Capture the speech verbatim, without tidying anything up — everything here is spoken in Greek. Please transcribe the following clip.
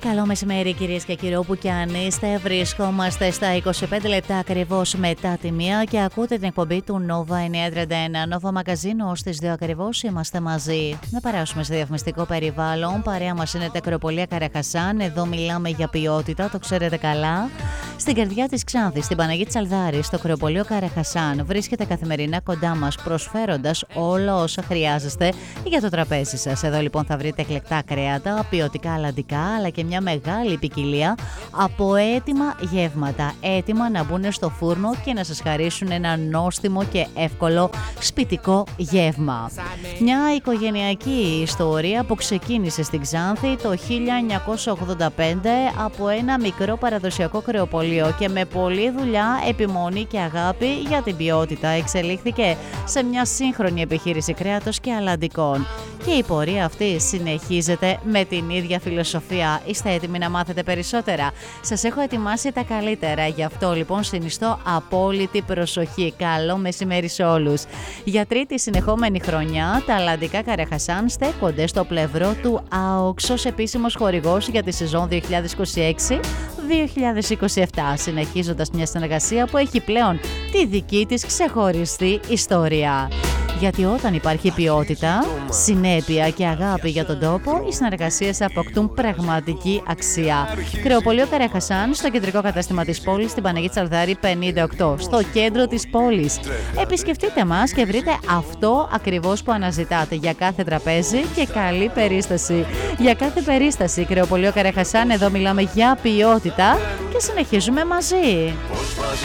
Καλό μεσημέρι κυρίες και κύριοι, όπου και αν είστε. Βρισκόμαστε στα είκοσι πέντε λεπτά ακριβώς μετά τη μία και ακούτε την εκπομπή του Nova εννιακόσια τριάντα ένα. Nova Μαγκαζίνο στις δύο ακριβώς είμαστε μαζί. Να περάσουμε σε διαφημιστικό περιβάλλον. Παρέα μας είναι Τεκροπολία Καραχασάν. Εδώ μιλάμε για ποιότητα, το ξέρετε καλά. Στην καρδιά της Ξάνθης, στην Παναγία Τσαλδάρη, στο κρεοπολείο Καραχασάν, βρίσκεται καθημερινά κοντά μας, προσφέροντας όλα όσα χρειάζεστε για το τραπέζι σας. Εδώ λοιπόν θα βρείτε εκλεκτά κρέατα, ποιοτικά αλλαντικά, αλλά και μια μεγάλη ποικιλία από έτοιμα γεύματα, έτοιμα να μπουν στο φούρνο και να σας χαρίσουν ένα νόστιμο και εύκολο σπιτικό γεύμα. Μια οικογενειακή ιστορία που ξεκίνησε στην Ξάνθη το χίλια εννιακόσια ογδόντα πέντε από ένα μικρό παραδοσιακό κρεοπολείο και με πολλή δουλειά, επιμονή και αγάπη για την ποιότητα εξελίχθηκε σε μια σύγχρονη επιχείρηση κρέατος και αλλαντικών. Και η πορεία αυτή συνεχίζεται με την ίδια φιλοσοφία. Είστε έτοιμοι να μάθετε περισσότερα? Σας έχω ετοιμάσει τα καλύτερα, γι' αυτό λοιπόν συνιστώ απόλυτη προσοχή. Καλό μεσημέρι σε όλους. Για τρίτη συνεχόμενη χρονιά, τα αλλαντικά Καραχασάν στέκονται στο πλευρό του ΑΟΚΣ ως επίσημος χορηγός για τη σεζόν δύο χιλιάδες είκοσι έξι δύο χιλιάδες είκοσι επτά, συνεχίζοντας μια συνεργασία που έχει πλέον τη δική της ξεχωριστή ιστορία. Γιατί όταν υπάρχει ποιότητα, συνέπεια και αγάπη για τον τόπο, οι συνεργασίες αποκτούν πραγματική αξία. Κρεοπολείο Καραχασάν, στο κεντρικό κατάστημα της πόλης, στην Παναγία Τσαλδάρη πενήντα οκτώ, στο κέντρο της πόλης. Επισκεφτείτε μας και βρείτε αυτό ακριβώς που αναζητάτε για κάθε τραπέζι και καλή περίσταση. Για κάθε περίσταση, Κρεοπολείο Καραχασάν, εδώ μιλάμε για ποιότητα και συνεχίζουμε μαζί.